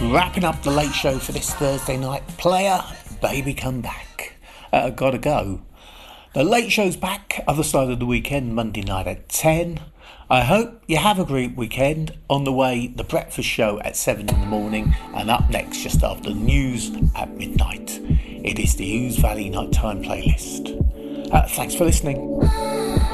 Wrapping up the late show for this Thursday night. Player, baby, come back. Gotta go. The late show's back, other side of the weekend, Monday night at 10. I hope you have a great weekend. On the way, the breakfast show at 7 in the morning, and up next, just after the news at midnight, it is the Ouse Valley Nighttime Playlist. Thanks for listening.